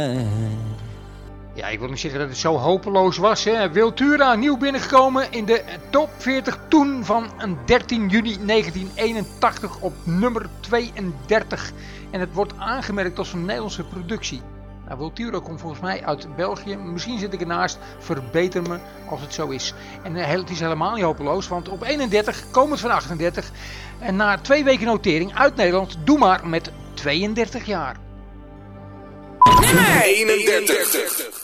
Ja, ik wil niet zeggen dat het zo hopeloos was. Hè. Wiltura, nieuw binnengekomen in de top 40 toen van een 13 juni 1981 op nummer 32. En het wordt aangemerkt als een Nederlandse productie. Nou, Wiltura komt volgens mij uit België. Misschien zit ik ernaast. Verbeter me als het zo is. En het is helemaal niet hopeloos, want op 31, komend van 38... en na 2 weken notering uit Nederland, doe maar met 32 jaar. Nummer 31.